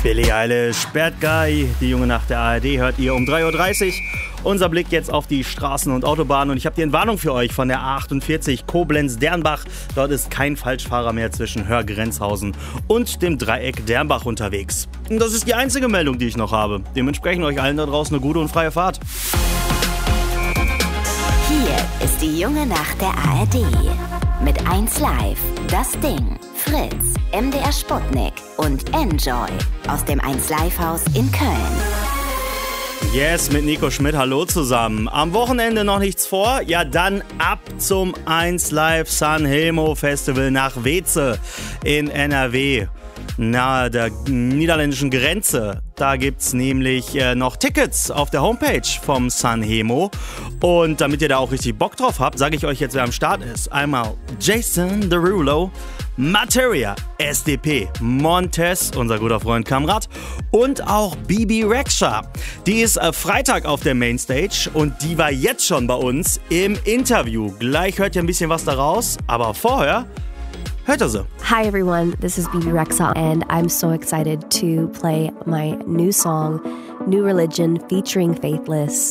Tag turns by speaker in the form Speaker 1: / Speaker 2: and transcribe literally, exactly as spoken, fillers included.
Speaker 1: Billie Eilish, Bad Guy, die junge Nacht der A R D hört ihr um drei Uhr dreißig. Unser Blick jetzt auf die Straßen und Autobahnen und ich habe die Entwarnung für euch von der A achtundvierzig Koblenz-Dernbach. Dort ist kein Falschfahrer mehr zwischen Hörgrenzhausen und dem Dreieck Dernbach unterwegs. Und das ist die einzige Meldung, die ich noch habe. Dementsprechend euch allen da draußen eine gute und freie Fahrt.
Speaker 2: Hier ist die junge Nacht der A R D. Mit eins Live, Das Ding, Fritz, M D R Sputnik und Enjoy aus dem eins Live Haus in Köln.
Speaker 1: Yes, mit Nico Schmidt, hallo zusammen. Am Wochenende noch nichts vor? Ja, dann ab zum eins Live Sanremo Festival nach Weeze in N R W. Nahe der niederländischen Grenze. Da gibt's nämlich äh, noch Tickets auf der Homepage vom Sanremo. Und damit ihr da auch richtig Bock drauf habt, sage ich euch jetzt, wer am Start ist. Einmal Jason Derulo, Materia, S D P, Montez, unser guter Freund Kamrat und auch Bibi Rexha. Die ist äh, Freitag auf der Mainstage und die war jetzt schon bei uns im Interview. Gleich hört ihr ein bisschen was daraus, aber vorher hört ihr sie.
Speaker 3: Hi everyone, this is Bibi Rexha and I'm so excited to play my new song, New Religion featuring Faithless.